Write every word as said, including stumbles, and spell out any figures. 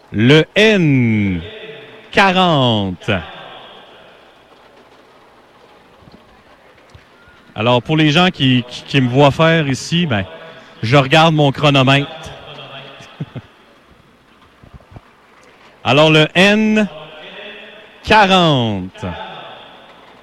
Le N quarante. Alors, pour les gens qui, qui, qui me voient faire ici, ben, je regarde mon chronomètre. Alors, le N quarante.